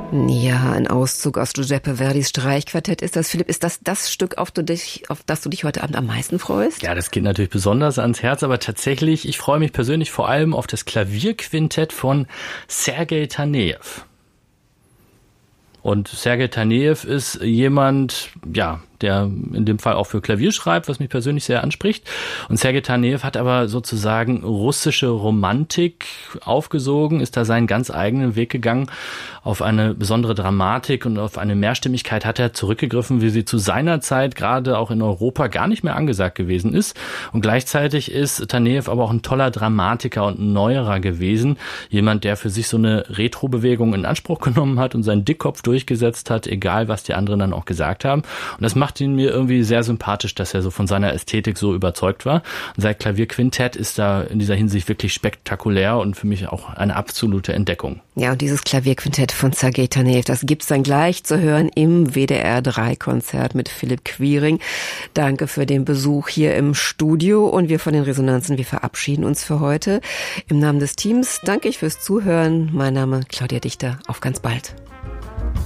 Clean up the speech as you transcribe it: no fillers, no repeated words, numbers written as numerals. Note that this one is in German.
Ja, ein Auszug aus Giuseppe Verdis Streichquartett ist das. Philipp, ist das Stück, auf das du dich heute Abend am meisten freust? Ja, das geht natürlich besonders ans Herz, aber tatsächlich, ich freue mich persönlich vor allem auf das Klavierquintett von Sergei Tanejew. Und Sergei Tanejew ist jemand, ja, der in dem Fall auch für Klavier schreibt, was mich persönlich sehr anspricht. Und Sergei Tanejew hat aber sozusagen russische Romantik aufgesogen, ist da seinen ganz eigenen Weg gegangen. Auf eine besondere Dramatik und auf eine Mehrstimmigkeit hat er zurückgegriffen, wie sie zu seiner Zeit gerade auch in Europa gar nicht mehr angesagt gewesen ist. Und gleichzeitig ist Tanejew aber auch ein toller Dramatiker und ein Neuerer gewesen. Jemand, der für sich so eine Retro-Bewegung in Anspruch genommen hat und seinen Dickkopf durchgesetzt hat, egal was die anderen dann auch gesagt haben. Und das macht ihn mir irgendwie sehr sympathisch, dass er so von seiner Ästhetik so überzeugt war. Und sein Klavierquintett ist da in dieser Hinsicht wirklich spektakulär und für mich auch eine absolute Entdeckung. Ja, und dieses Klavierquintett von Sergei Tanejew, das gibt's dann gleich zu hören im WDR 3 Konzert mit Philipp Quiring. Danke für den Besuch hier im Studio und wir von den Resonanzen, wir verabschieden uns für heute. Im Namen des Teams danke ich fürs Zuhören. Mein Name Claudia Dichter. Auf ganz bald.